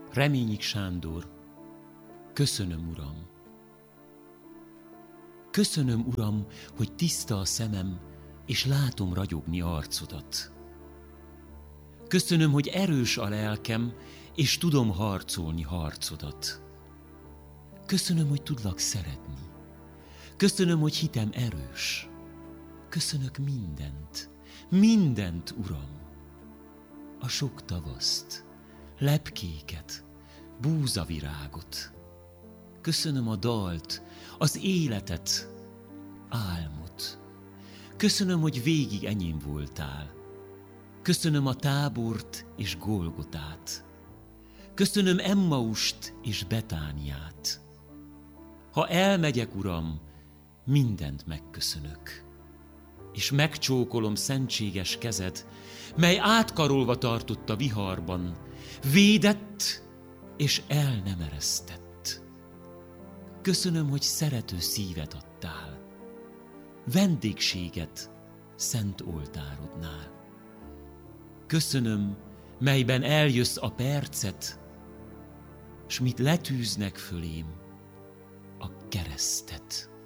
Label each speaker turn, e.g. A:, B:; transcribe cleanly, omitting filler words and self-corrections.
A: Reményik Sándor. Köszönöm, Uram. Köszönöm, Uram, hogy tiszta a szemem, és látom ragyogni arcodat. Köszönöm, hogy erős a lelkem, és tudom harcolni harcodat. Köszönöm, hogy tudlak szeretni. Köszönöm, hogy hitem erős. Köszönök mindent, Uram. A sok tavaszt, lepkéket, búzavirágot. Köszönöm a dalt, az életet, álmot. Köszönöm, hogy végig enyém voltál. Köszönöm a Tábort és Golgotát. Köszönöm Emmaust és Betániát. Ha elmegyek, Uram, mindent megköszönök. És megcsókolom szentséges kezed, mely átkarolva tartott a viharban, védett és el nem eresztett. Köszönöm, hogy szerető szívet adtál, vendégséget szent oltárodnál. Köszönöm, melyben eljössz a percet, s mit letűznek fölém, a keresztet.